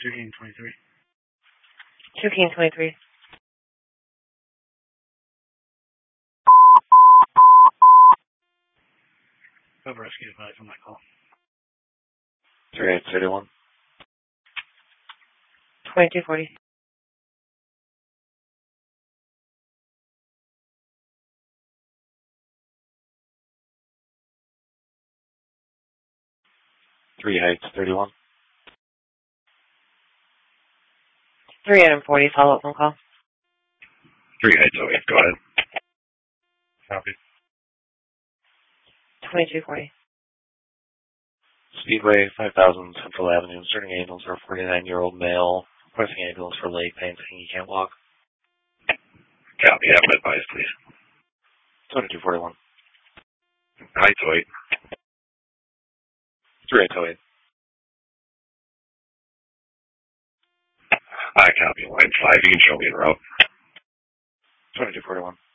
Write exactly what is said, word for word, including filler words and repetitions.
two King twenty-three. two King twenty-three. Over rescue advice on that call. three eight thirty-one. twenty-two forty. three Heights thirty-one. three forty, follow-up phone call. three Heights oh eight, go ahead. Copy. twenty-two forty. Speedway, five thousand Central Avenue, inserting ambulance for a forty-nine-year-old male, requesting ambulance for leg pain, saying he can't walk. Copy, have an advice, please. twenty-two forty-one. Heights oh eight. three eight oh eight. I copy, line five, you can show me the route. twenty-two forty-one.